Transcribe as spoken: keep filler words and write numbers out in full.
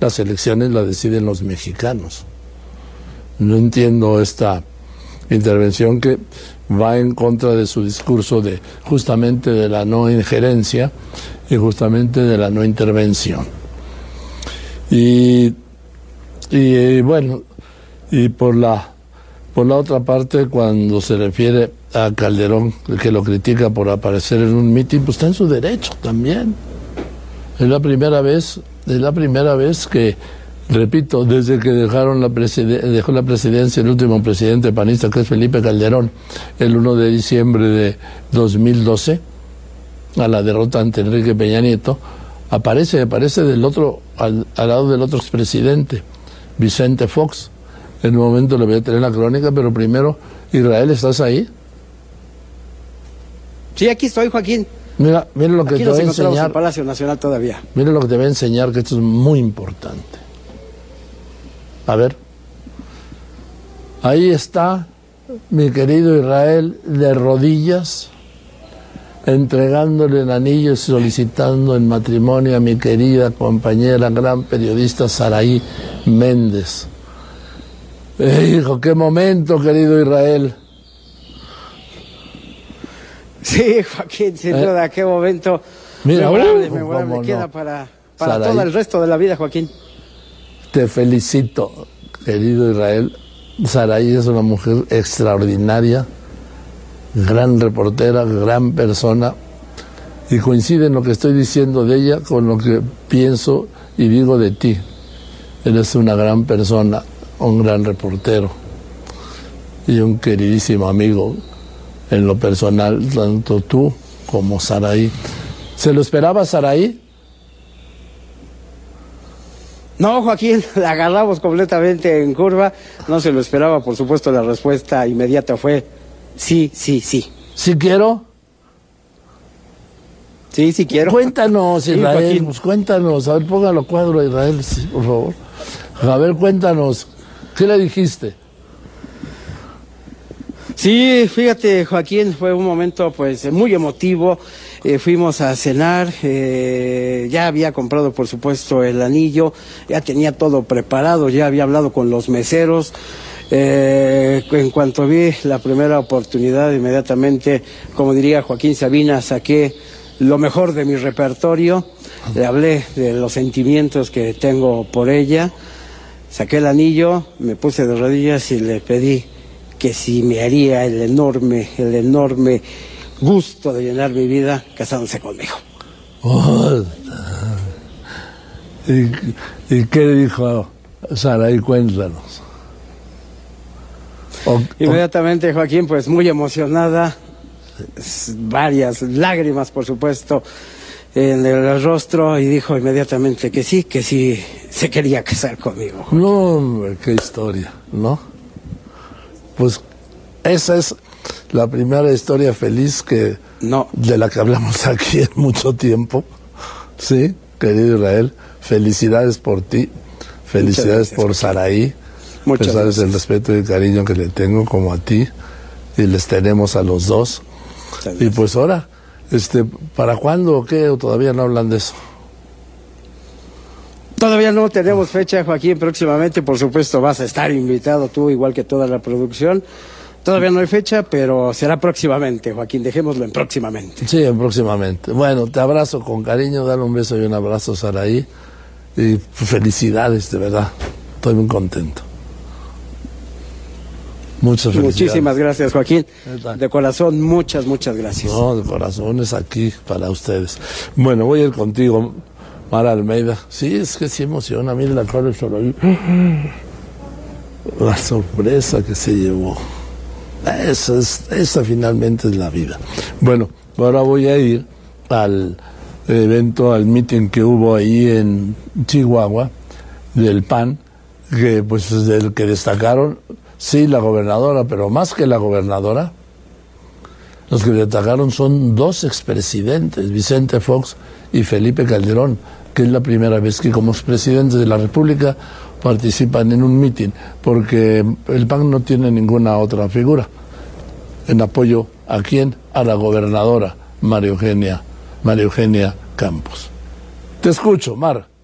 las elecciones las deciden los mexicanos. No entiendo esta intervención que va en contra de su discurso de justamente de la no injerencia y justamente de la no intervención. Y, y bueno, y por la por la otra parte, cuando se refiere a Calderón, que lo critica por aparecer en un mitin, pues está en su derecho también. Es la primera vez, es la primera vez que, repito, desde que dejaron la dejó la presidencia el último presidente panista, que es Felipe Calderón, el uno de diciembre de dos mil doce, a la derrota ante Enrique Peña Nieto, aparece, aparece del otro, al, al lado del otro expresidente, Vicente Fox. En un momento le voy a tener la crónica, pero primero, Israel, ¿estás ahí? Sí, aquí estoy, Joaquín. Mira, mira lo que aquí te voy a encontramos enseñar. En Palacio Nacional todavía. Mira lo que te voy a enseñar, que esto es muy importante. A ver. Ahí está mi querido Israel de rodillas, entregándole el anillo y solicitando en matrimonio a mi querida compañera, gran periodista Saraí Méndez. Eh, hijo, qué momento, querido Israel. Sí, Joaquín, sin ¿Eh? duda, qué momento Mira, memorable, uh, memorable. Queda no. para, para Saraí, todo el resto de la vida, Joaquín. te felicito, querido Israel. Saraí es una mujer extraordinaria, gran reportera, gran persona, y coincide en lo que estoy diciendo de ella con lo que pienso y digo de ti. Eres una gran persona, un gran reportero y un queridísimo amigo en lo personal, tanto tú como Saraí. ¿Se lo esperaba Saraí? No, Joaquín, la agarramos completamente en curva. No se lo esperaba, por supuesto, la respuesta inmediata fue sí, sí, sí. ¿Sí quiero? Sí, sí quiero. Cuéntanos, Israel, Sí, pues cuéntanos. A ver, póngalo cuadro, Israel, sí, por favor. A ver, cuéntanos. ¿Qué le dijiste? Sí, fíjate, Joaquín, fue un momento pues muy emotivo. Eh, fuimos a cenar, eh, ya había comprado por supuesto el anillo, ya tenía todo preparado, ya había hablado con los meseros. Eh, en cuanto vi la primera oportunidad, inmediatamente, como diría Joaquín Sabina, saqué lo mejor de mi repertorio, le hablé de los sentimientos que tengo por ella, saqué el anillo, me puse de rodillas y le pedí que si me haría el enorme, el enorme gusto de llenar mi vida casándose conmigo. Oh, ¿y, ¿Y qué dijo Saraí? Cuéntanos. O, Inmediatamente, Joaquín, pues muy emocionada, varias lágrimas, por supuesto, en el rostro, y dijo inmediatamente que sí, que sí se quería casar conmigo. Joaquín. No, hombre, qué historia, ¿no? Pues esa es la primera historia feliz que no. de la que hablamos aquí en mucho tiempo. Sí, querido Israel, felicidades por ti, felicidades gracias, por Saraí. Muchas pues sabes el respeto y el cariño que le tengo como a ti, y les tenemos a los dos. Y pues ahora, este, ¿para cuándo o qué? ¿O todavía no hablan de eso? Todavía no tenemos fecha, Joaquín. Próximamente, por supuesto, vas a estar invitado tú, igual que toda la producción. Todavía no hay fecha, pero será próximamente, Joaquín. Dejémoslo en próximamente. Sí, en próximamente. Bueno, te abrazo con cariño, dale un beso y un abrazo, Saraí. Y felicidades, de verdad. Estoy muy contento. Muchas felicidades. Muchísimas gracias, Joaquín. De corazón, muchas, muchas gracias. No, de corazón es aquí para ustedes. Bueno, voy a ir contigo, Mara Almeida. Sí, es que sí emociona. Mire la cara de Saraí. La sorpresa que se llevó. Esa, es, esa finalmente es la vida. Bueno, ahora voy a ir al evento, al meeting que hubo ahí en Chihuahua, del P A N, que pues del que destacaron, sí, la gobernadora, pero más que la gobernadora, los que destacaron son dos expresidentes, Vicente Fox y Felipe Calderón, que es la primera vez que como expresidentes de la República participan en un mitin, porque el P A N no tiene ninguna otra figura. ¿En apoyo a quién? A la gobernadora María Eugenia, María Eugenia Campos. Te escucho, Mar.